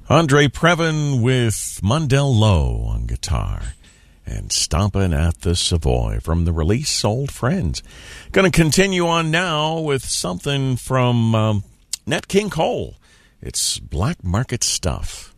Andre Previn with Mundell Lowe on guitar and Stompin' at the Savoy from the release Old Friends. Going to continue on now with something from Nat King Cole. It's Black Market Stuff.